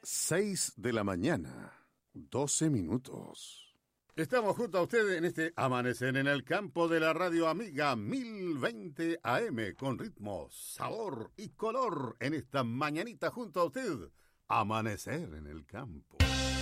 6 de la mañana, 12 minutos. Estamos junto a usted en este amanecer en el campo de la radio amiga 1020 AM con ritmo, sabor y color en esta mañanita junto a usted. Amanecer en el campo.